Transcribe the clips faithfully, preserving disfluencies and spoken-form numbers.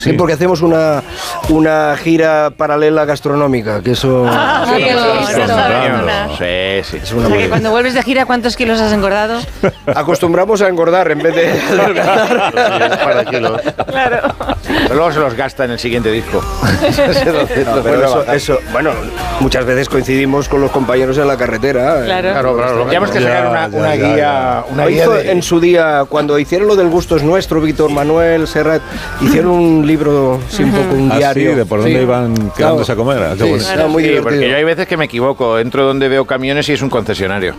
Sí, porque hacemos una, una gira paralela gastronómica, que eso... Ah, sí, eso, eso, sí, sí. Es una o sea, que cuando vuelves de gira, ¿cuántos kilos has engordado? Acostumbramos a engordar en vez de adelgazar. Para kilos. Claro. Pero luego se los gasta en el siguiente disco. No, pero eso, eso, bueno, muchas veces coincidimos con los compañeros en la carretera. Claro, claro. claro Teníamos que sacar una, ya, una ya, guía... ya. Una Lo guía hizo de... en su día, cuando hicieron lo del gusto es nuestro, Víctor Manuel, Serrat, hicieron un libro, sí, un poco un ¿Ah, diario. sí? ¿De por dónde sí. iban quedándose claro. a comer? Sí, Bueno. era muy Sí, divertido. porque yo hay veces que me equivoco. Entro donde veo camiones y es un concesionario.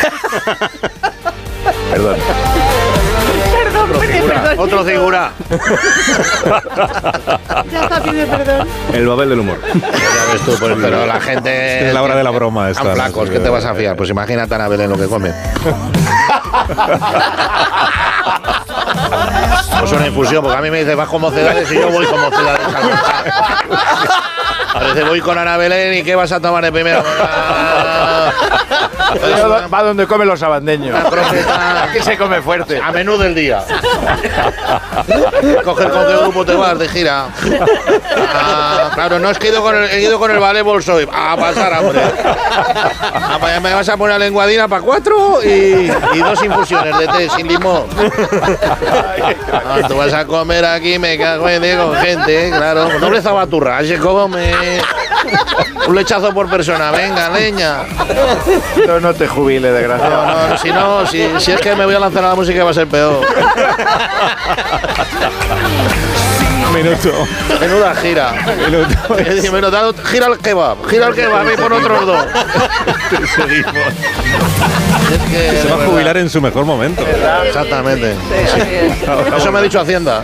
Perdón. Perdón, Otro pide figura. perdón. Otro figura. Ya está, pide perdón. El Babel del humor. Ya ves tú, pues, pero la gente... Es la hora de la broma esta. Están flacos, ¿qué te vas a fiar? Pues imagínate a Ana Belén lo que come. Pues una infusión, porque a mí me dice vas con mocedades y yo voy con mocedades. Parece voy con Ana Belén y ¿qué vas a tomar de primero? Va donde comen los sabandeños. Que se come fuerte. A menú del día. Coger con qué grupo te vas de gira. Ah, claro, no es que he ido con el, he ido con el ballet Bolshoi. A pasar hambre. Ah, pues me vas a poner lenguadina para cuatro y, y dos infusiones de té sin limón. Ah, tú vas a comer aquí, me cago en Dios, con gente, ¿eh? Claro. Doble zabaturra, se come. Un lechazo por persona, venga, leña. No, no te jubiles, desgraciado. No, no, si no, si, si es que me voy a lanzar a la música va a ser peor. Minuto. Menuda gira. Minuto. Eh, menuda, gira el kebab, gira el kebab y pon otros dos. Seguimos. Es que, Se va a jubilar en su mejor momento. Exactamente. Eso me ha dicho Hacienda.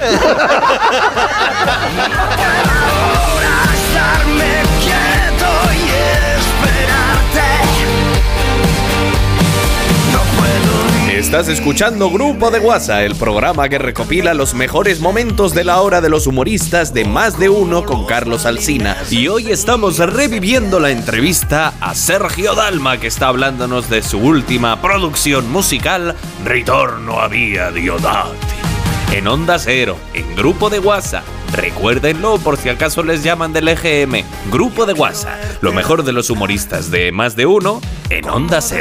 Estás escuchando Grupo de WhatsApp, el programa que recopila los mejores momentos de la hora de los humoristas de Más de Uno con Carlos Alsina. Y hoy estamos reviviendo la entrevista a Sergio Dalma, que está hablándonos de su última producción musical, Ritorno a Via Diodati, en Onda Cero, en Grupo de WhatsApp. Recuérdenlo por si acaso les llaman del E G M. Grupo de WhatsApp, lo mejor de los humoristas de Más de Uno en Onda Cero.